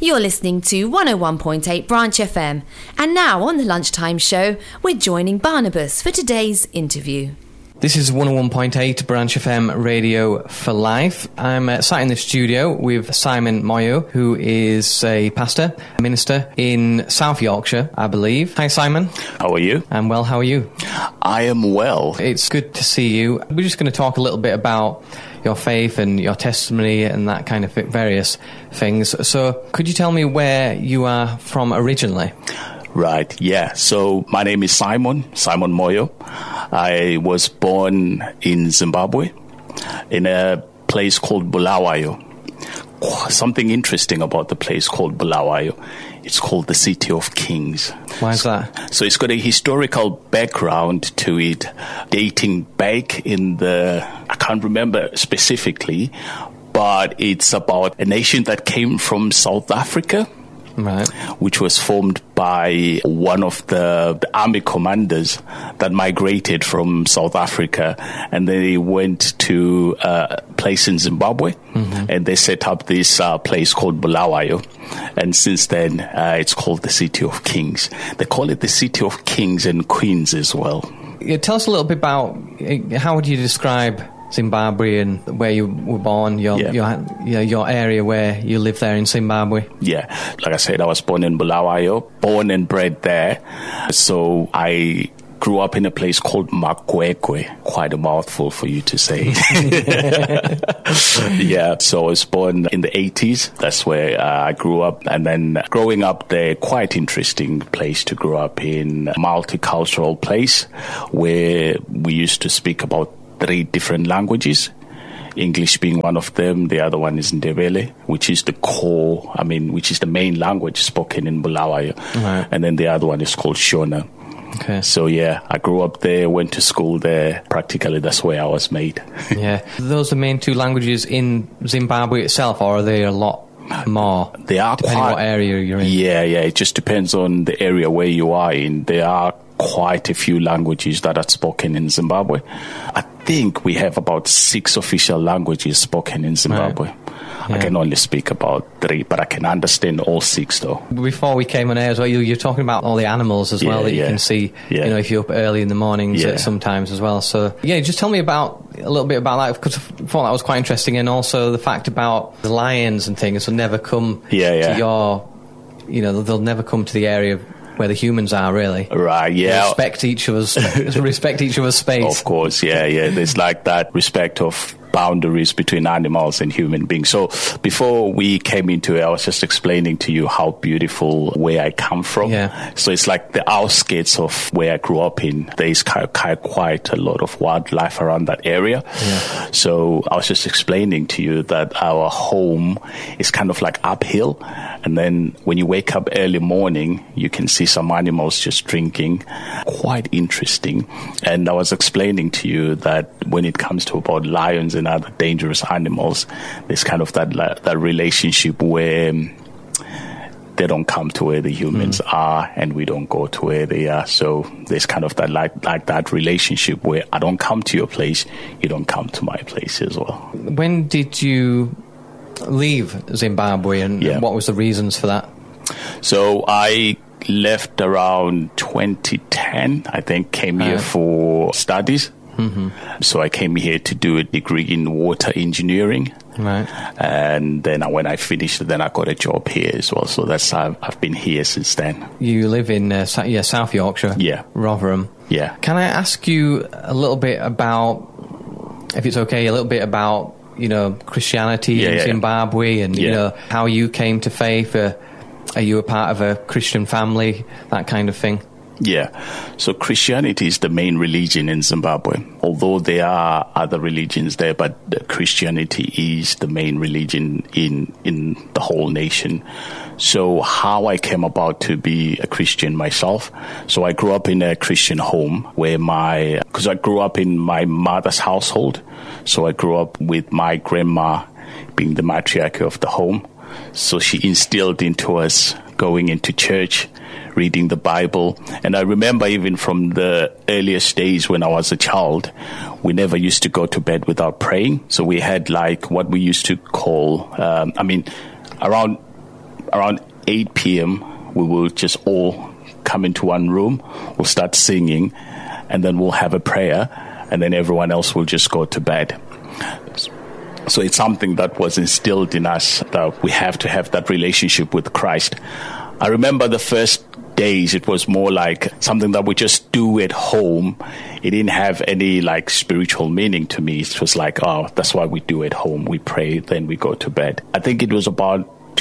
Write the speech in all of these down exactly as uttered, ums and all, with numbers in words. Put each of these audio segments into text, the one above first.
You're listening to one oh one point eight Branch F M. And now on the Lunchtime Show, we're joining Barnabas for today's interview. This is one oh one point eight Branch F M Radio for Life. I'm uh, sat in the studio with Simon Moyo, who is a pastor, a minister in South Yorkshire, I believe. Hi, Simon. How are you? I'm well. How are you? I am well. It's good to see you. We're just going to talk a little bit about your faith and your testimony and that kind of various things. So could you tell me where you are from originally? Right, yeah. So my name is Simon, Simon Moyo. I was born in Zimbabwe in a place called Bulawayo. Something interesting about the place called Bulawayo. It's called the City of Kings. Why is that? So it's got a historical background to it, dating back in the, I can't remember specifically, but it's about a nation that came from South Africa. Right. Which was formed by one of the, the army commanders that migrated from South Africa, and they went to uh, a place in Zimbabwe, mm-hmm. and they set up this uh, place called Bulawayo, and since then uh, it's called the City of Kings. They call it the City of Kings and Queens as well. Yeah, tell us a little bit about, how would you describe Zimbabwe and where you were born, your, yeah. your your your area where you live there in Zimbabwe? Yeah, like I said, I was born in Bulawayo, born and bred there. So I grew up in a place called Makwekwe. Quite a mouthful for you to say. Yeah, so I was born in the eighties. That's where uh, I grew up. And then growing up there, quite interesting place to grow up in. Multicultural place where we used to speak about three different languages, English being one of them. The other one is Ndebele, which is the core, I mean, which is the main language spoken in Bulawayo. Right. And then the other one is called Shona. Okay. So, yeah, I grew up there, went to school there. Practically, that's where I was made. Yeah. Are those the main two languages in Zimbabwe itself, or are they a lot more? They are depending quite, on what area you're in. Yeah, yeah. It just depends on the area where you are in. There are quite a few languages that are spoken in Zimbabwe. I think we have about six official languages spoken in Zimbabwe. Right. Yeah. I can only speak about three, but I can understand all six, though. Before we came on air as well, you, you're talking about all the animals as well, yeah, that you yeah. can see, yeah. you know, if you're up early in the mornings yeah. sometimes as well. So, yeah, just tell me about a little bit about that, because I thought that was quite interesting, and also the fact about the lions and things will never come yeah, yeah. to your, you know, they'll never come to the area where the humans are, really. Right, yeah. Respect each other's, respect each other's space. Of course, yeah, yeah. There's like that respect of boundaries between animals and human beings. So before we came into it, I was just explaining to you how beautiful where I come from. Yeah. So it's like the outskirts of where I grew up in. There's quite a lot of wildlife around that area. Yeah. So I was just explaining to you that our home is kind of like uphill. And then when you wake up early morning, you can see some animals just drinking. Quite interesting. And I was explaining to you that when it comes to about lions and other dangerous animals, there's kind of that that relationship where they don't come to where the humans mm. are, and we don't go to where they are. So there's kind of that like like that relationship where I don't come to your place, you don't come to my place as well. When did you leave Zimbabwe, and yeah. what was the reasons for that? So I left around twenty ten, I think, came here uh, for studies. Mm-hmm. So I came here to do a degree in water engineering. Right. And then when I finished, then I got a job here as well. So that's how I've been here since then. You live in uh, yeah, South Yorkshire? Yeah. Rotherham? Yeah. Can I ask you a little bit about, if it's okay, a little bit about, you know, Christianity yeah, in yeah, Zimbabwe and, yeah. you know, how you came to faith? Uh, are you a part of a Christian family? That kind of thing? Yeah. So Christianity is the main religion in Zimbabwe, although there are other religions there, but Christianity is the main religion in, in the whole nation. So how I came about to be a Christian myself. So I grew up in a Christian home where my, because I grew up in my mother's household. So I grew up with my grandma being the matriarch of the home. So she instilled into us going into church, reading the Bible. And I remember even from the earliest days when I was a child, we never used to go to bed without praying. So we had like what we used to call, um, I mean, around around eight p.m., we will just all come into one room, we'll start singing, and then we'll have a prayer, and then everyone else will just go to bed. So it's something that was instilled in us, that we have to have that relationship with Christ. I remember the first days, it was more like something that we just do at home. It didn't have any like spiritual meaning to me. It was like, oh, that's what we do at home. We pray, then we go to bed. I think it was about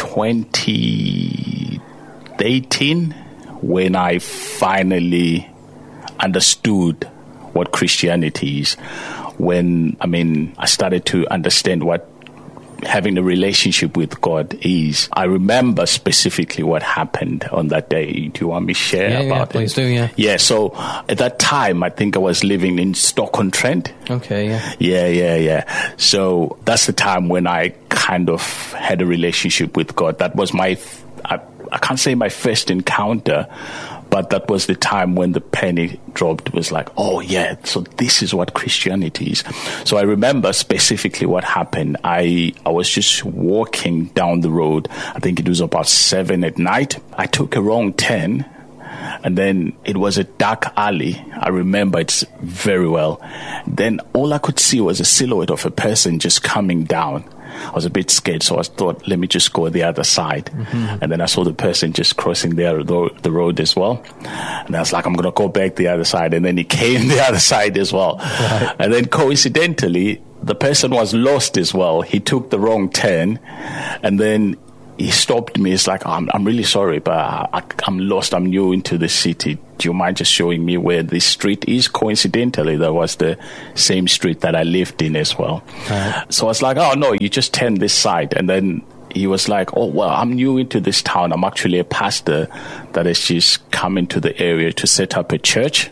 twenty eighteen when I finally understood what Christianity is. When, I mean, I started to understand what having a relationship with God is. I remember specifically what happened on that day. Do you want me to share yeah, about yeah, it? Please do, yeah. Yeah, so at that time, I think I was living in Stoke-on-Trent. Okay, yeah. Yeah, yeah, yeah. So that's the time when I kind of had a relationship with God. That was my, I, I can't say my first encounter, but that was the time when the penny dropped. It was like, oh, yeah, so this is what Christianity is. So I remember specifically what happened. I, I was just walking down the road. I think it was about seven at night. I took a wrong turn, and then it was a dark alley. I remember it very well. Then all I could see was a silhouette of a person just coming down. I was a bit scared, so I thought, let me just go the other side. Mm-hmm. And then I saw the person just crossing the, the road as well. And I was like, I'm going to go back the other side. And then he came the other side as well. Right. And then coincidentally, the person was lost as well. He took the wrong turn, and then he stopped me. It's like, oh, I'm, I'm really sorry, but I, I'm lost. I'm new into the city. Do you mind just showing me where this street is? Coincidentally, that was the same street that I lived in as well. Right. So I was like, oh, no, you just turn this side. And then he was like, oh, well, I'm new into this town. I'm actually a pastor that has just come into the area to set up a church.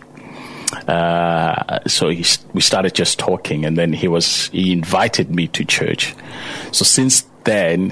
Uh, so he, we started just talking, and then he was he invited me to church. So since then,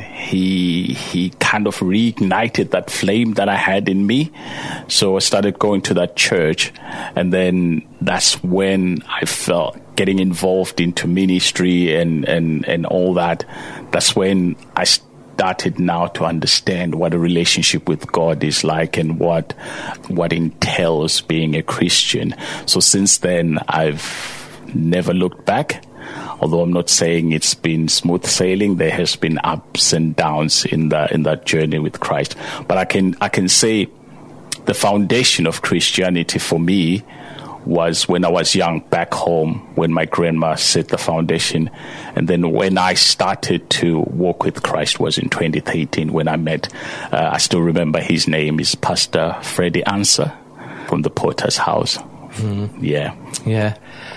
he he kind of reignited that flame that I had in me. So I started going to that church, and then that's when I felt getting involved into ministry and, and, and all that. That's when I started now to understand what a relationship with God is like and what what entails being a Christian. So since then, I've never looked back. Although I'm not saying it's been smooth sailing, there has been ups and downs in the in that journey with Christ. But I can I can say the foundation of Christianity for me was when I was young back home, when my grandma set the foundation. And then when I started to walk with Christ was in twenty thirteen when I met, uh, I still remember his name is Pastor Freddie Answer from the Potter's House. Mm. Yeah. Yeah.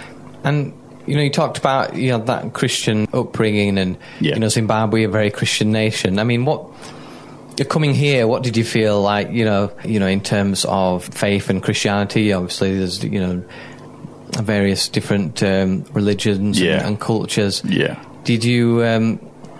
And you know, you talked about, you know, that Christian upbringing and, yeah. you know, Zimbabwe, a very Christian nation. I mean, what, you're coming here, what did you feel like, you know, you know, in terms of faith and Christianity? Obviously, there's, you know, various different um, religions yeah. and, and cultures. Yeah. Did you, um,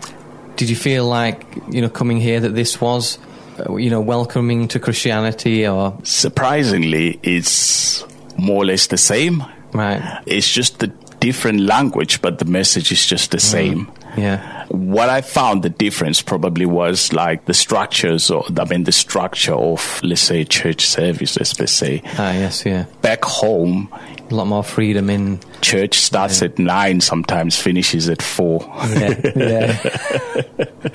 did you feel like, you know, coming here that this was, uh, you know, welcoming to Christianity or? Surprisingly, it's more or less the same. Right. It's just the different language, but the message is just the same. Mm. Yeah. What I found the difference probably was like the structures, or I mean the structure of, let's say, church services per se. Ah, yes, yeah. Back home, a lot more freedom in church starts yeah. at nine, sometimes finishes at four. Yeah, yeah.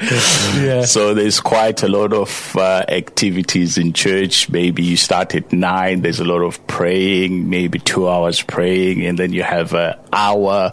yeah. So there's quite a lot of uh, activities in church. Maybe you start at nine. There's a lot of praying, maybe two hours praying, and then you have an hour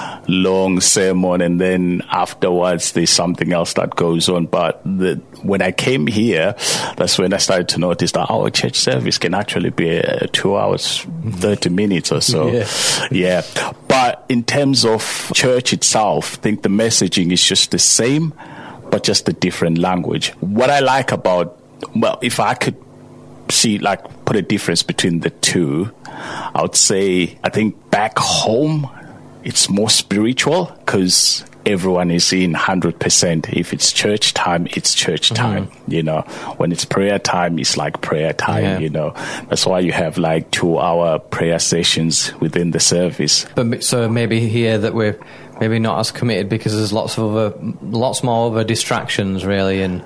long sermon, and then afterwards there's something else that goes on. But the, when I came here, that's when I started to notice that our church service can actually be uh, two hours, thirty minutes or so. Yeah. yeah. But in terms of church itself, I think the messaging is just the same, but just a different language. What I like about, well, if I could see, like, put a difference between the two, I would say, I think back home, it's more spiritual because everyone is in one hundred percent. If it's church time, it's church time, mm-hmm. you know. When it's prayer time, it's like prayer time, yeah. you know. That's why you have like two-hour prayer sessions within the service. But so maybe here that we're maybe not as committed because there's lots of other, lots more other distractions, really, and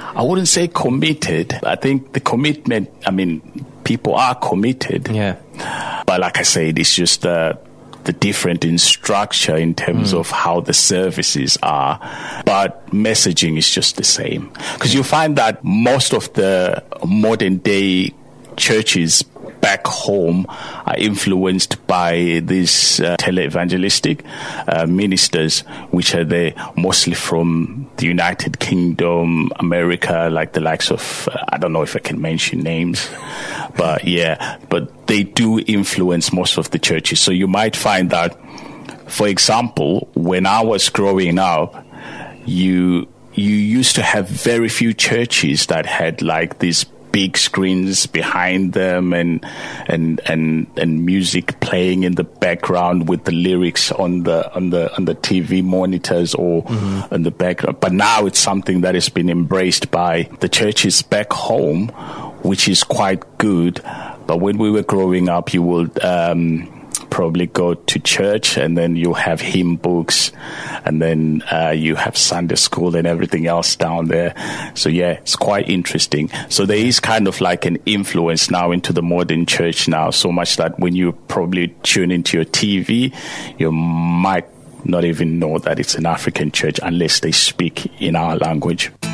I wouldn't say committed. I think the commitment, I mean, people are committed. Yeah. But like I said, it's just uh, the different in structure in terms mm. of how the services are. But messaging is just the same. Because you find that most of the modern day churches back home are influenced by these uh, tele-evangelistic uh, ministers, which are they mostly from the United Kingdom, America, like the likes of, uh, I don't know if I can mention names, but yeah, but they do influence most of the churches. So you might find that, for example, when I was growing up, you you used to have very few churches that had like these big screens behind them and and and and music playing in the background with the lyrics on the on the on the T V monitors or mm-hmm. in the background. But now it's something that has been embraced by the churches back home, which is quite good. But when we were growing up, you would um, probably go to church and then you have hymn books and then uh, you have Sunday school and everything else down there. So yeah, it's quite interesting. So there is kind of like an influence now into the modern church now, so much that when you probably tune into your T V, you might not even know that it's an African church unless they speak in our language.